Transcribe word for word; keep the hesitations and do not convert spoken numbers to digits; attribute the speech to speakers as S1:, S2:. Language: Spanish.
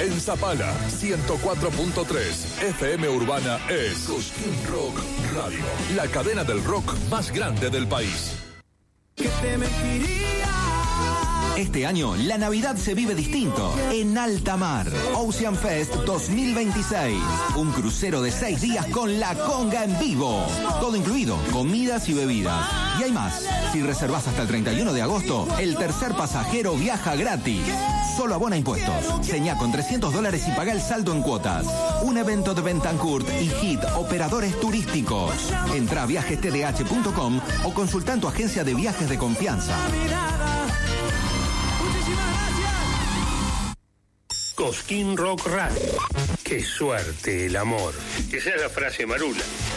S1: En Zapala, ciento cuatro punto tres F M Urbana es Cosquín Rock Radio, la cadena del rock más grande del país.
S2: Que te mentiría.
S3: Este año, la Navidad se vive distinto. En alta mar, Ocean Fest dos mil veintiséis. Un crucero de seis días con La Conga en vivo. Todo incluido, comidas y bebidas. Y hay más. Si reservas hasta el treinta y uno de agosto, el tercer pasajero viaja gratis. Solo abona impuestos. Señá con trescientos dólares y paga el saldo en cuotas. Un evento de Bentancourt y Hit, operadores turísticos. Entra a viajes t d h punto com o consulta en tu agencia de viajes de confianza.
S4: Cosquín Rock Radio. Qué suerte el amor. Esa es la frase marula.